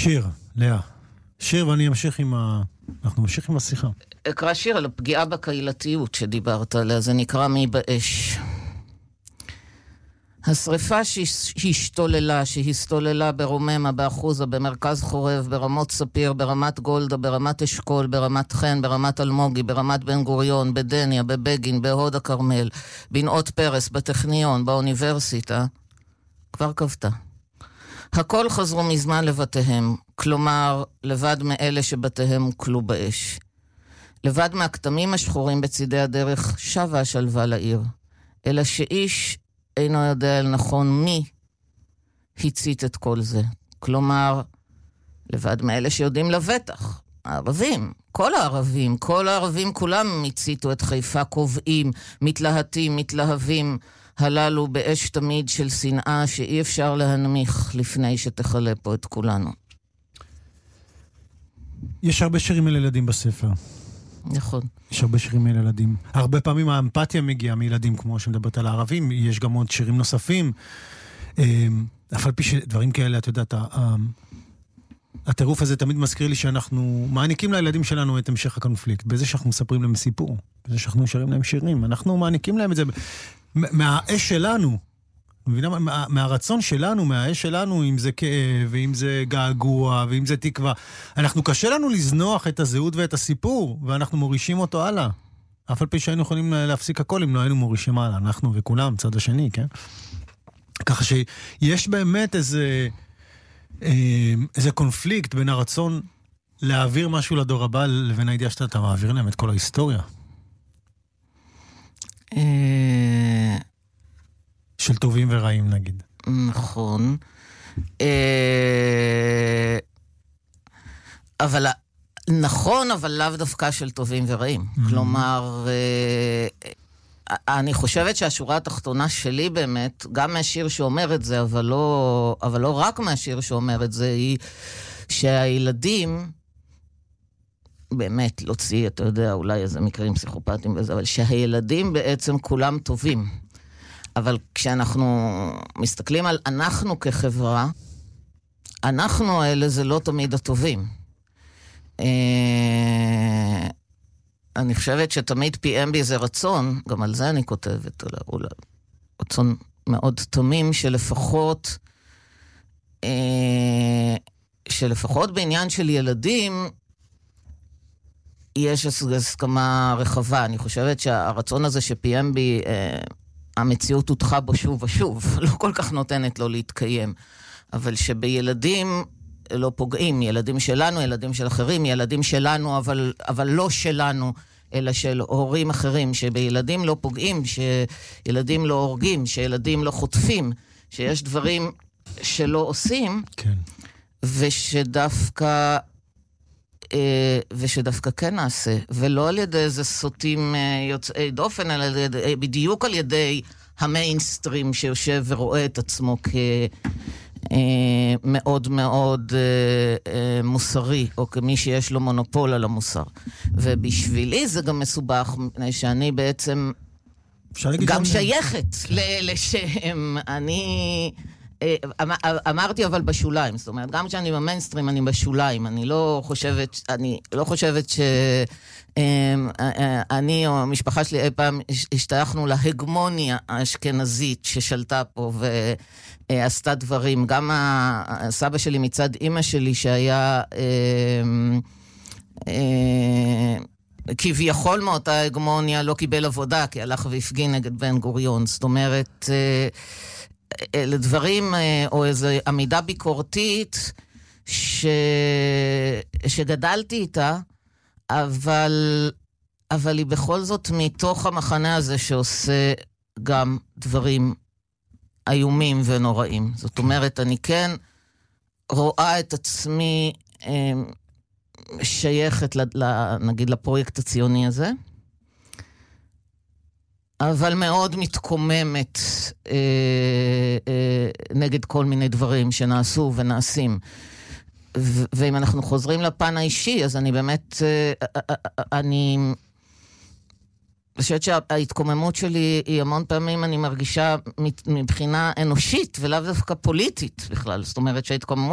שיר, לאה. שיר, ואני אמשיך אנחנו נמשיך עם השיחה. אקרא שיר על הפגיעה בקהילתיות שדיברת עליה, זה נקרא מי באש. השריפה שהסתוללה ברוממה, באחוזה, במרכז חורב, ברמות ספיר, ברמת גולדה, ברמת אשכול, ברמת חן, ברמת אלמוגי, ברמת בן גוריון, בדניה, בבגין, בהוד הכרמל, בנאות פרס, בטכניון, באוניברסיטה, כבר קבתה. הכל חזרו מזמן לבתיהם, כלומר, לבד מאלה שבתיהם הוקלו באש. לבד מהכתמים השחורים בצידי הדרך שבה השלווה לעיר, אלא שאיש אינו יודע אל נכון מי הצית את כל זה. כלומר, לבד מאלה שיודעים לבטח, הערבים, כל הערבים כולם הציתו את חיפה, קובעים, מתלהטים, מתלהבים, הללו באש תמיד של שנאה שאי אפשר להנמיך לפני שתחלה פה את כולנו. יש הרבה שירים על ילדים בספר. נכון. יש הרבה שירים על ילדים. הרבה פעמים האמפתיה מגיעה מילדים, כמו שמדברת על הערבים. יש גם עוד שירים נוספים. אף על פי שדברים כאלה, את יודעת, הטירוף הזה תמיד מזכיר לי שאנחנו מעניקים לילדים שלנו את המשך הקונפליקט. בזה שאנחנו מספרים להם סיפור. בזה שאנחנו שרים להם שירים. אנחנו מעניקים להם את זה מהאש שלנו. מבינה? מהרצון שלנו, מהאש שלנו, אם זה כאב, ואם זה געגוע, ואם זה תקווה. קשה לנו לזנוח את הזהות ואת הסיפור, ואנחנו מורישים אותו הלאה. אף על פי שהיינו יכולים להפסיק הכל אם לא היינו מורישים הלאה. אנחנו וכולם, צד השני, כן? ככה שיש באמת איזה קונפליקט בין הרצון להעביר משהו לדור הבא, לבין הידיעה שאתה מעביר להם את כל ההיסטוריה. של טובים ורעים, נגיד. נכון. אבל לאו דווקא של טובים ורעים. כלומר, אני חושבת שהשורה התחתונה שלי באמת, גם מהשיר שאומר את זה, אבל לא רק מהשיר שאומר את זה, היא שהילדים, באמת, להוציא, אתה יודע, אולי איזה מקרים פסיכופטיים וזה, אבל שהילדים בעצם כולם טובים. אבל כשאנחנו מסתכלים על אנחנו כחברה, אנחנו האלה זה לא תמיד הטובים. אני חושבת שתמיד PM בי זה רצון, גם על זה אני כותבת, אולי רצון מאוד תמים שלפחות בעניין של ילדים, יש הסכמה רחבה. אני חושבת שהרצון הזה ש-PM בי המציאות הותחה בו שוב ושוב, לא כל כך נותנת לו להתקיים. אבל שבילדים לא פוגעים, ילדים שלנו, ילדים של אחרים, ילדים שלנו, אבל לא שלנו, אלא של הורים אחרים, שבילדים לא פוגעים, שילדים לא הורגים, שילדים לא חוטפים, שיש דברים שלא עושים, כן. ושדווקא כן נעשה, ולא על ידי איזה סוטים יוצאי דופן, אלא בדיוק על ידי המיינסטרים שיושב ורואה את עצמו כמאוד מאוד מוסרי, או כמי שיש לו מונופול על המוסר. ובשבילי זה גם מסובך, מפני שאני בעצם גם שייכת לשם. אני אמרתי אבל בשוליים, זאת אומרת, גם כשאני במיינסטרים אני בשוליים, אני לא חושבת שאני או המשפחה שלי אי פעם השתייכנו להגמוניה האשכנזית ששלטה פה ועשתה דברים. גם הסבא שלי מצד אמא שלי שהיה כביכול מאותה הגמוניה לא קיבל עבודה, כי הלך והפגין נגד בן גוריון. זאת אומרת, לדברים או איזו עמידה ביקורתית שגדלתי איתה, אבל היא בכל זאת מתוך המחנה הזה שעושה גם דברים איומים ונוראים. זאת אומרת, אני כן רואה את עצמי שייכת נגיד לפרויקט הציוני הזה, אבל מאוד מתקוממת נגד כל מיני דברים שנעשו ונעשים. ואם אנחנו חוזרים לפן האישי, אז אני באמת, אני חושבת שההתקוממות שלי היא המון פעמים, אני מרגישה מבחינה אנושית ולאו דווקא פוליטית בכלל. זאת אומרת שההתקוממות